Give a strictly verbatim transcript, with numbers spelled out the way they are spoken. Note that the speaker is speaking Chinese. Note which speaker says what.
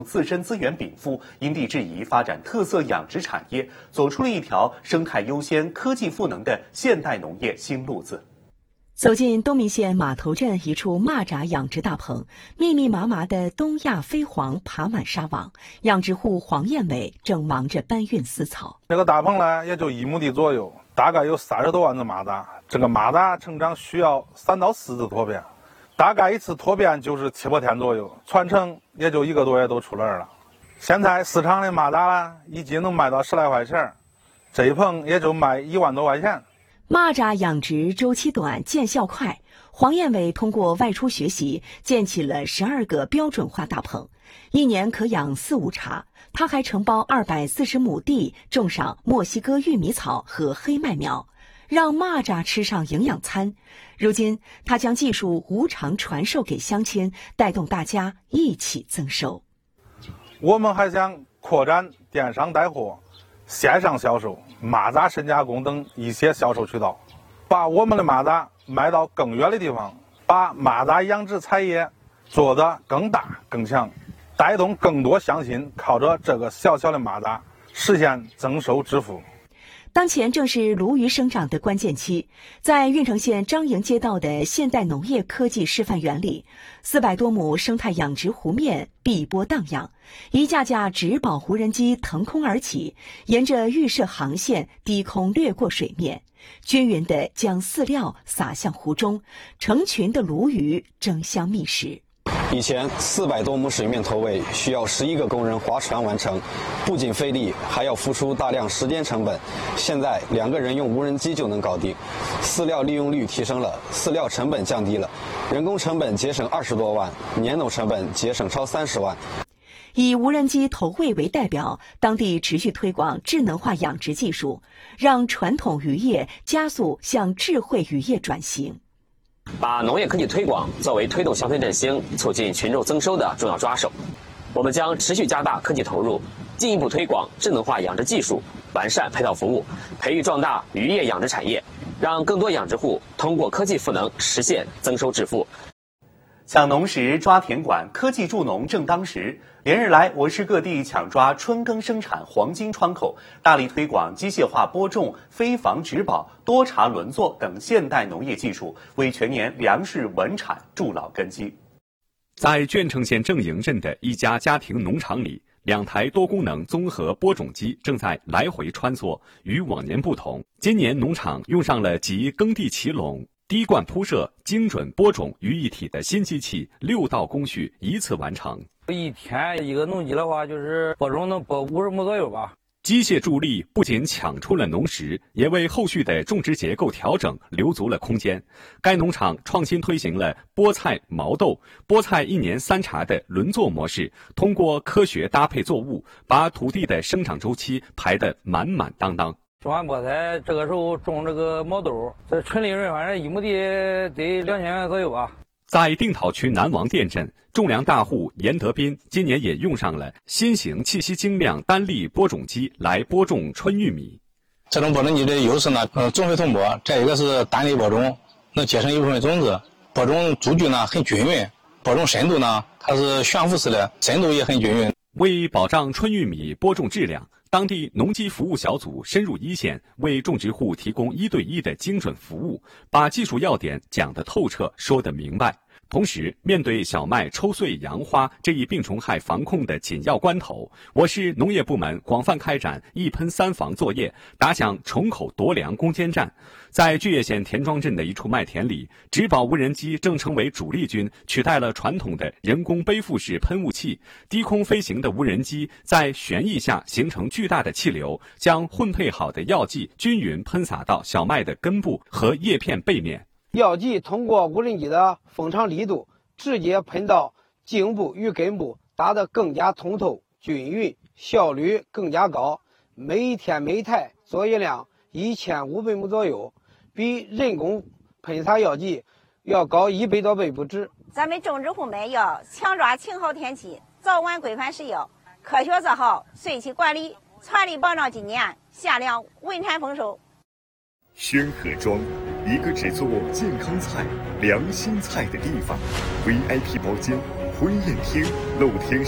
Speaker 1: 自身资源禀赋，因地制宜发展特色养殖产业，走出了一条生态优先、科技赋能的现代农业新路子。
Speaker 2: 走进东弥县码头镇一处蚂蚱养殖大棚，密密麻麻的东亚飞黄爬满纱网，养殖户黄艳伟正忙着搬运饲草。
Speaker 3: 这个大棚呢，也就一亩地左右，大概有三十多万只蚂蚱。这个蚂蚱成长需要三到四次脱变，大概一次脱变就是七八天左右，传承也就一个多月都出栏了。现在市场的蚂蚱呢，一斤能卖到十来块钱，这一棚也就卖一万多块钱。
Speaker 2: 蚂蚱养殖周期短，见效快。黄艳伟通过外出学习，建起了十二个标准化大棚，一年可养四五茬。他还承包二百四十亩地，种上墨西哥玉米草和黑麦苗，让蚂蚱吃上营养餐。如今，他将技术无偿传授给乡亲，带动大家一起增收。
Speaker 3: 我们还想扩展电商带货、线上销售、蚂蚱深加工等一些销售渠道，把我们的蚂蚱卖到更远的地方，把蚂蚱养殖产业做得更大更强，带动更多乡亲靠着这个小小的蚂蚱实现增收致富。
Speaker 2: 当前正是鲈鱼生长的关键期，在运城县张营街道的现代农业科技示范园里，四百多亩生态养殖湖面碧波荡漾，一架架植保无人机腾空而起，沿着预设航线低空掠过水面，均匀地将饲料撒向湖中，成群的鲈鱼争相觅食。
Speaker 4: 以前四百多亩水面投喂需要十一个工人划船完成，不仅费力，还要付出大量时间成本。现在两个人用无人机就能搞定，饲料利用率提升了，饲料成本降低了，人工成本节省二十多万，年农成本节省超三十万。
Speaker 2: 以无人机投喂为代表，当地持续推广智能化养殖技术，让传统渔业加速向智慧渔业转型。
Speaker 5: 把农业科技推广作为推动乡村振兴、促进群众增收的重要抓手，我们将持续加大科技投入，进一步推广智能化养殖技术，完善配套服务，培育壮大渔业养殖产业，让更多养殖户通过科技赋能实现增收致富。
Speaker 1: 抢农时抓田管，科技助农正当时。连日来，我市各地抢抓春耕生产黄金窗口，大力推广机械化播种、飞防植保、多茬轮作等现代农业技术，为全年粮食稳产筑牢根基。
Speaker 6: 在鄄城县正营镇的一家家庭农场里，两台多功能综合播种机正在来回穿梭。与往年不同，今年农场用上了集耕地齐垄、滴灌铺设、精准播种于一体的新机器，六道工序一次完成。
Speaker 7: 一天一个农机的话，就是播种能播五十亩左右吧。
Speaker 6: 机械助力不仅抢出了农时，也为后续的种植结构调整留足了空间。该农场创新推行了菠菜、毛豆、菠菜一年三茬的轮作模式，通过科学搭配作物，把土地的生长周期排得满满当当。
Speaker 7: 种完菠菜，这个时候种这个毛豆，这纯利润反正一亩地得两千元左右吧。
Speaker 6: 在定陶区南王店镇，种粮大户严德斌今年也用上了新型气息精亮单粒播种机来播种春玉米。
Speaker 8: 这种播种机的优势呢，呃，种水通播，再一个是单粒播种，能节省一部分种子，播种株距呢很均匀，播种深度呢它是悬浮式的，深度也很均匀。
Speaker 6: 为保障春玉米播种质量，当地农机服务小组深入一线，为种植户提供一对一的精准服务，把技术要点讲得透彻，说得明白。同时，面对小麦抽穗扬花这一病虫害防控的紧要关头，我市农业部门广泛开展一喷三防作业，打响虫口夺粮攻坚战。在巨叶县田庄镇的一处麦田里，植保无人机正成为主力军，取代了传统的人工背负式喷雾器。低空飞行的无人机在旋翼下形成巨大的气流，将混配好的药剂均匀喷洒到小麦的根部和叶片背面。
Speaker 9: 药剂通过无人机的风场力度，直接喷到茎部与根部，打得更加通透均匀，效率更加高。每一天每台作业量一千五百亩左右，比人工喷洒药剂要高一百多倍不止。
Speaker 10: 咱们种植户们要强抓晴好天气，早晚规范施药，科学做好水期管理，全力保障今年夏粮稳产丰收。
Speaker 11: 宣和庄，一个只做健康菜、良心菜的地方 ，V I P 包间、婚宴厅、露天